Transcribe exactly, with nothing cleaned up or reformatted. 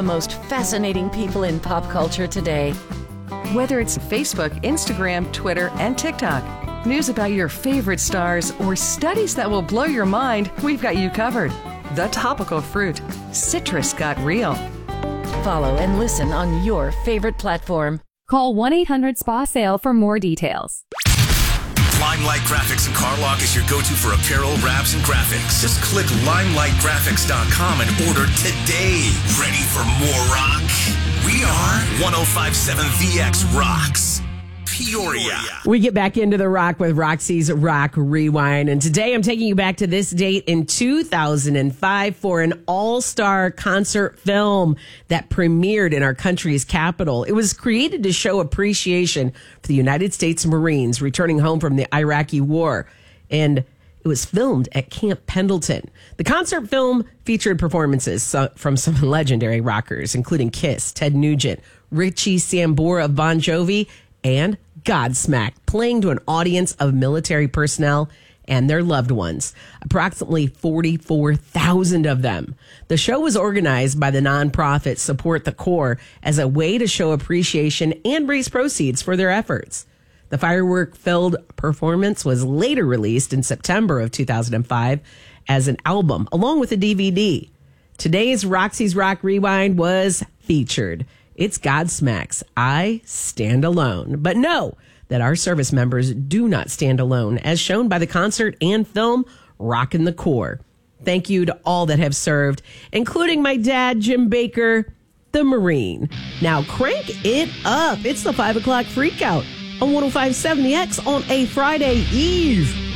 the most fascinating people in pop culture today. Whether it's Facebook, Instagram, Twitter, and TikTok, news about your favorite stars, or studies that will blow your mind, we've got you covered. The Topical Fruit. Citrus got real. Follow and listen on your favorite platform. Call one eight hundred S P A sale for more details. Limelight Graphics in Carlock is your go-to for apparel, wraps, and graphics. Just click limelight graphics dot com and order today. Ready for more rock? We are one oh five point seven V X Rocks, Peoria. We get back into the rock with Roxy's Rock Rewind. And today I'm taking you back to this date in two thousand five for an all-star concert film that premiered in our country's capital. It was created to show appreciation for the United States Marines returning home from the Iraqi War. And it was filmed at Camp Pendleton. The concert film featured performances from some legendary rockers, including Kiss, Ted Nugent, Richie Sambora of Bon Jovi, and Godsmack, playing to an audience of military personnel and their loved ones, approximately forty-four thousand of them. The show was organized by the nonprofit Support the Corps as a way to show appreciation and raise proceeds for their efforts. The firework-filled performance was later released in September of two thousand five as an album, along with a D V D. Today's Roxy's Rock Rewind was featured. It's Godsmack's I Stand Alone. But know that our service members do not stand alone, as shown by the concert and film Rockin' the Corps. Thank you to all that have served, including my dad, Jim Baker, the Marine. Now crank it up. It's the five o'clock Freakout on one oh five point seven The X on a Friday Eve.